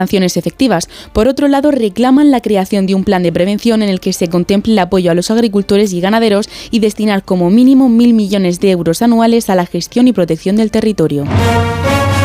sanciones efectivas. Por otro lado, reclaman la creación de un plan de prevención en el que se contemple el apoyo a los agricultores y ganaderos y destinar como mínimo 1.000 millones de euros anuales a la gestión y protección del territorio.